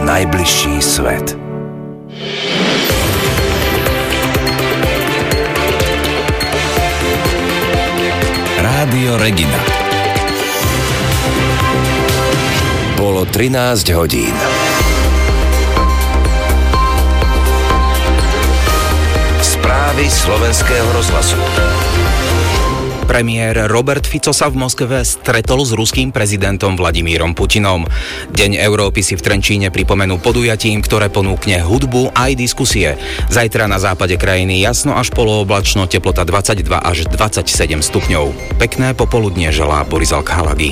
najbližší svet. Rádio Regina. Bolo 13 hodín. Správy slovenského rozhlasu. Premiér Robert Fico sa v Moskve stretol s ruským prezidentom Vladimírom Putinom. Deň Európy si v Trenčíne pripomenú podujatím, ktoré ponúkne hudbu aj diskusie. Zajtra na západe krajiny jasno až polooblačno, teplota 22 až 27 stupňov. Pekné popoludnie želá Boris Alkhalagy.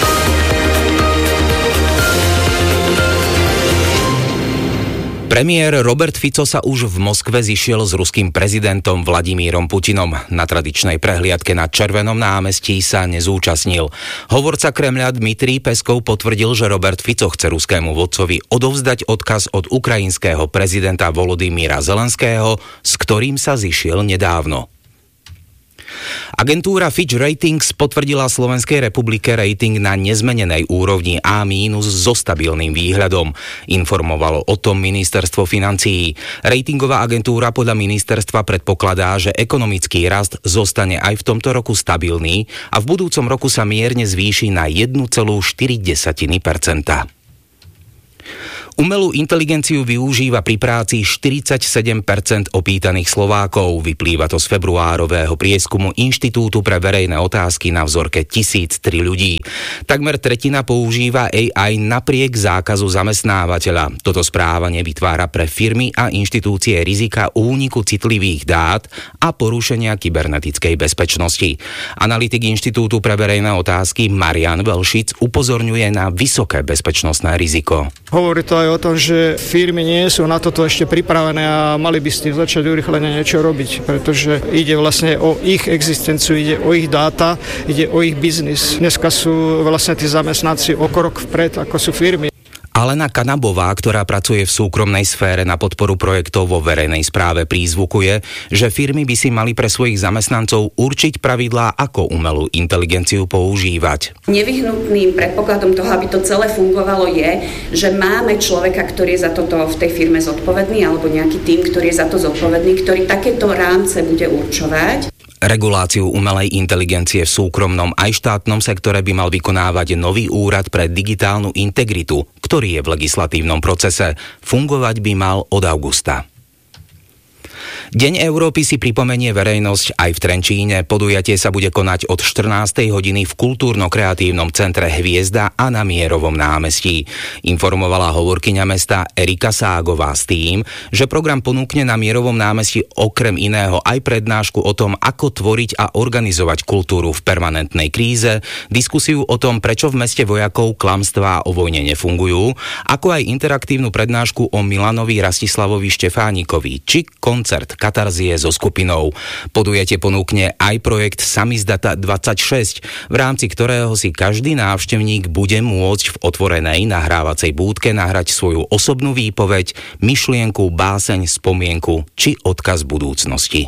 Premiér Robert Fico sa už v Moskve zišiel s ruským prezidentom Vladimírom Putinom. Na tradičnej prehliadke na Červenom námestí sa nezúčastnil. Hovorca Kremľa Dmitrij Peskov potvrdil, že Robert Fico chce ruskému vodcovi odovzdať odkaz od ukrajinského prezidenta Volodymyra Zelenského, s ktorým sa zišiel nedávno. Agentúra Fitch Ratings potvrdila Slovenskej republike rating na nezmenenej úrovni A- so stabilným výhľadom. Informovalo o tom ministerstvo financií. Ratingová agentúra podľa ministerstva predpokladá, že ekonomický rast zostane aj v tomto roku stabilný a v budúcom roku sa mierne zvýši na 1,4%. Umelú inteligenciu využíva pri práci 47% opýtaných Slovákov. Vyplýva to z februárového prieskumu Inštitútu pre verejné otázky na vzorke 1003 ľudí. Takmer tretina používa AI napriek zákazu zamestnávateľa. Toto správanie vytvára pre firmy a inštitúcie rizika úniku citlivých dát a porušenia kybernetickej bezpečnosti. Analytik Inštitútu pre verejné otázky Marian Velšic upozorňuje na vysoké bezpečnostné riziko. Hovorí to aj o tom, že firmy nie sú na toto ešte pripravené a mali by s tým začať urýchlene niečo robiť, pretože ide vlastne o ich existenciu, ide o ich dáta, ide o ich biznis. Dneska sú vlastne tí zamestnanci o krok vpred, ako sú firmy. Alena Kanabová, ktorá pracuje v súkromnej sfére na podporu projektov vo verejnej správe, prízvukuje, že firmy by si mali pre svojich zamestnancov určiť pravidlá, ako umelú inteligenciu používať. Nevyhnutným predpokladom toho, aby to celé fungovalo, je, že máme človeka, ktorý je za toto v tej firme zodpovedný, alebo nejaký tím, ktorý je za to zodpovedný, ktorý takéto rámce bude určovať. Reguláciu umelej inteligencie v súkromnom aj štátnom sektore by mal vykonávať nový úrad pre digitálnu integritu, ktorý je v legislatívnom procese. Fungovať by mal od augusta. Deň Európy si pripomenie verejnosť aj v Trenčíne. Podujatie sa bude konať od 14. hodiny v kultúrno-kreatívnom centre Hviezda a na Mierovom námestí. Informovala hovorkyňa mesta Erika Ságová s tým, že program ponúkne na Mierovom námestí okrem iného aj prednášku o tom, ako tvoriť a organizovať kultúru v permanentnej kríze, diskusiu o tom, prečo v meste vojakov klamstvá o vojne nefungujú, ako aj interaktívnu prednášku o Milanovi Rastislavovi Štefánikovi či koncert katarzie so skupinou. Podujatie ponúkne aj projekt Samizdata 26, v rámci ktorého si každý návštevník bude môcť v otvorenej nahrávacej búdke nahrať svoju osobnú výpoveď, myšlienku, báseň, spomienku či odkaz budúcnosti.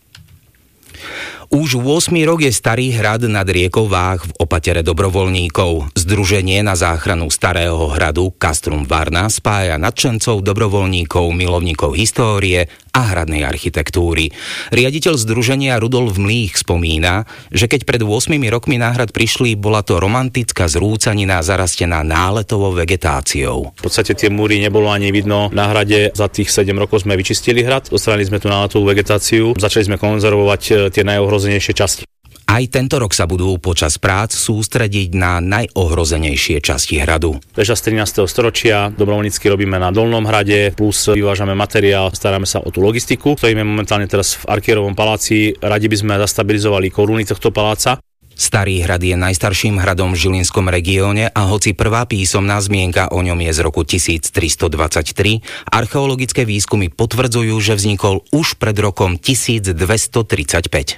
Už 8. rok je Starý hrad nad riekou Váh v opatere dobrovoľníkov. Združenie na záchranu Starého hradu Castrum Varna spája nadšencov, dobrovoľníkov, milovníkov histórie a hradnej architektúry. Riaditeľ združenia Rudolf Mlých spomína, že keď pred 8 rokmi na hrad prišli, bola to romantická zrúcanina zarastená náletovou vegetáciou. V podstate tie múry nebolo ani vidno na hrade. Za tých 7 rokov sme vyčistili hrad, odstránili sme tú náletovú vegetáciu, začali sme konzervovať tie najohrozenejšie časti. Aj tento rok sa budú počas prác sústrediť na najohrozenejšie časti hradu. Veža z 13. storočia, dobrovoľnícky robíme na Dolnom hrade, plus vyvážame materiál, staráme sa o tú logistiku. Stojíme momentálne teraz v Arkierovom paláci, radi by sme zastabilizovali koruny tohto paláca. Starý hrad je najstarším hradom v Žilinskom regióne a hoci prvá písomná zmienka o ňom je z roku 1323, archeologické výskumy potvrdzujú, že vznikol už pred rokom 1235.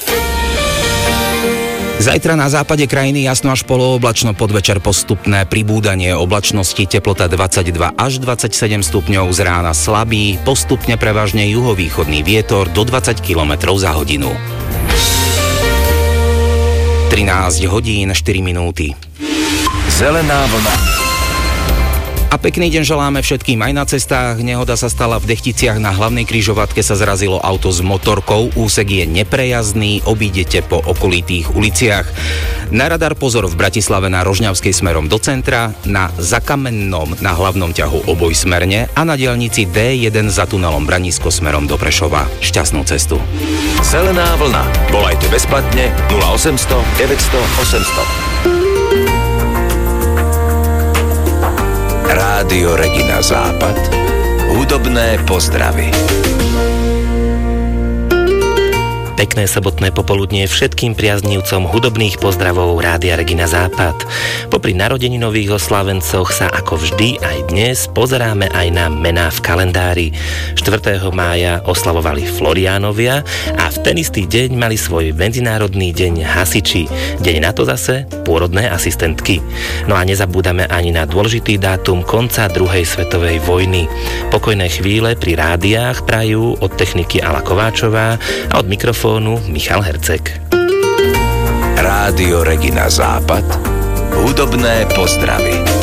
Zajtra na západe krajiny jasno až polooblačno, podvečer postupné pribúdanie oblačnosti, teplota 22 až 27 stupňov, z rána slabý, postupne prevažne juhovýchodný vietor do 20 km za hodinu. 13 hodín 4 minúty. Zelená vlna. A pekný deň želáme všetkým aj na cestách. Nehoda sa stala v Dechticiach, na hlavnej križovatke sa zrazilo auto s motorkou. Úsek je neprejazdný, obídete po okolitých uliciach. Na radar pozor v Bratislave na Rožňavskej smerom do centra, na Zakamennom na hlavnom ťahu obojsmerne a na diaľnici D1 za tunelom Branisko smerom do Prešova. Šťastnú cestu. Zelená vlna. Volajte bezplatne 0800 900 800. Rádio Regina Západ. Hudobné pozdravy. Pekné sobotné popoludnie všetkým priaznivcom hudobných pozdravov Rádia Regina Západ. Popri narodeninových oslávencoch sa ako vždy aj dnes pozeráme aj na mená v kalendári. 4. mája oslavovali Floriánovia a v ten istý deň mali svoj medzinárodný deň hasiči. Deň na to zase pôrodné asistentky. No a nezabúdame ani na dôležitý dátum konca druhej svetovej vojny. Pokojné chvíle pri rádiách prajú od techniky Ala Kováčová a od mikrofónu Michal Herceg. Rádio Regina Západ. Hudobné pozdravy.